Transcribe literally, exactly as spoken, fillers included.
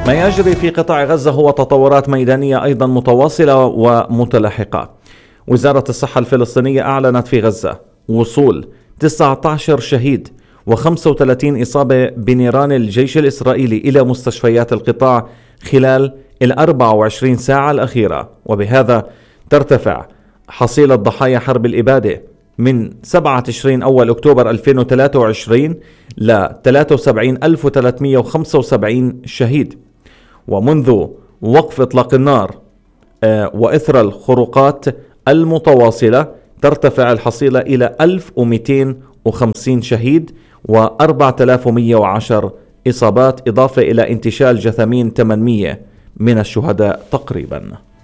ما يجري في قطاع غزة هو تطورات ميدانية أيضا متواصلة ومتلاحقة. وزارة الصحة الفلسطينية أعلنت في غزة وصول تسعة عشر شهيد وخمسة وثلاثين إصابة بنيران الجيش الإسرائيلي إلى مستشفيات القطاع خلال الأربع وعشرين ساعة الأخيرة، وبهذا ترتفع حصيلة ضحايا حرب الإبادة من سبعة تشرين أول أكتوبر ألفين وثلاثة وعشرين ل ثلاثة وسبعين ألف وثلاثمئة وخمسة وسبعين شهيد. ومنذ وقف إطلاق النار آه وإثر الخروقات المتواصلة ترتفع الحصيلة إلى ألف ومئتين وخمسين شهيد وأربعة آلاف ومئة وعشرة إصابات، إضافة إلى انتشال جثامين ثمانمئة من الشهداء تقريبا.